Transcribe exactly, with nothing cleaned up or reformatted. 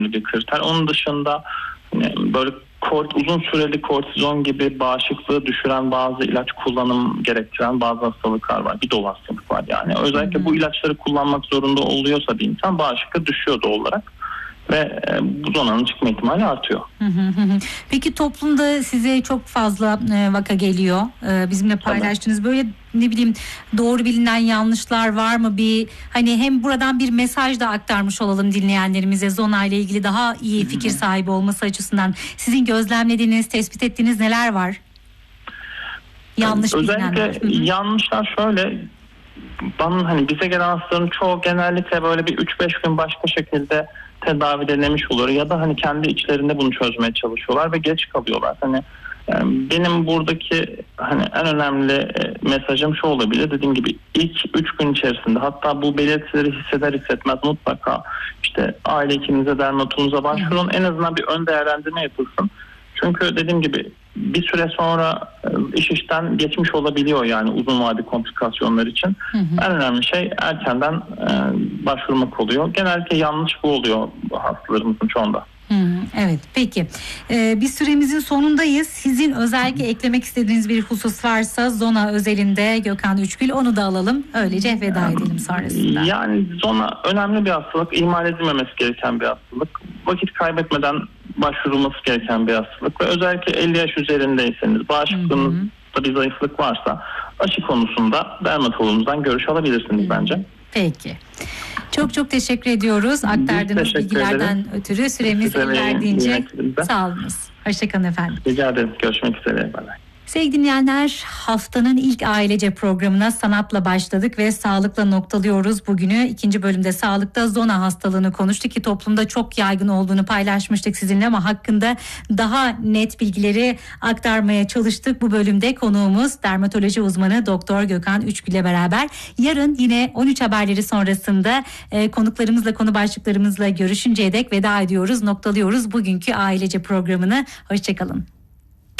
bir kriter. Onun dışında hani böyle kort, uzun süreli kortizon gibi bağışıklığı düşüren bazı ilaç kullanım gerektiren bazı hastalıklar var. Bir dolu hastalık var yani. Özellikle hmm. bu ilaçları kullanmak zorunda oluyorsa bir insan bağışıklığı düşüyor doğal olarak. Ve bu zonanın çıkma ihtimali artıyor. Peki toplumda size çok fazla vaka geliyor. Bizimle paylaştığınız böyle ne bileyim doğru bilinen yanlışlar var mı? Bir hani hem buradan bir mesaj da aktarmış olalım dinleyenlerimize zona ile ilgili daha iyi fikir sahibi olması açısından. Sizin gözlemlediğiniz, tespit ettiğiniz neler var? Yanlış yani özellikle bilinenler. Yanlışlar şöyle. Bana hani bize gelen hastaların çoğu genellikle böyle bir üç beş gün başka şekilde tedavi denemiş olur ya da hani kendi içlerinde bunu çözmeye çalışıyorlar ve geç kalıyorlar. Hani yani benim buradaki hani en önemli mesajım şu olabilir. Dediğim gibi ilk üç gün içerisinde hatta bu belirtileri hisseder hissetmez mutlaka işte aile hekiminize, dermatoloğunuza başvurun. En azından bir ön değerlendirme yapılsın. Çünkü dediğim gibi bir süre sonra iş işten geçmiş olabiliyor yani uzun vadeli komplikasyonlar için. Hı hı. En önemli şey erkenden e, başvurmak oluyor. Genellikle yanlış bu oluyor hastalarımızın çoğunda. Hı, evet peki ee, bir süremizin sonundayız. Sizin özellikle eklemek istediğiniz bir husus varsa zona özelinde Gökhan Üçgül onu da alalım. Öylece veda edelim sonrasında. Yani zona önemli bir hastalık. İhmal edilmemesi gereken bir hastalık. Vakit kaybetmeden başvurulması gereken bir hastalık ve özellikle elli yaş üzerindeyseniz bağışıklığınızda bir zayıflık varsa aşı konusunda dermatologumuzdan görüş alabilirsiniz hı. bence. Peki. Çok çok teşekkür ediyoruz. Aktardığınız bilgilerden ederim. ötürü süremiz el verdiğince sağ olunuz. Hoşçakalın efendim. Rica ederim. Görüşmek üzere. Bye bye. Sevgili dinleyenler, haftanın ilk ailece programına sanatla başladık ve sağlıkla noktalıyoruz bugünü. İkinci bölümde sağlıkta zona hastalığını konuştuk ki toplumda çok yaygın olduğunu paylaşmıştık sizinle ama hakkında daha net bilgileri aktarmaya çalıştık. Bu bölümde konuğumuz dermatoloji uzmanı Doktor Gökhan Üçgül ile beraber. Yarın yine on üç haberleri sonrasında e, konuklarımızla, konu başlıklarımızla görüşünceye dek veda ediyoruz, noktalıyoruz bugünkü ailece programını. Hoşçakalın.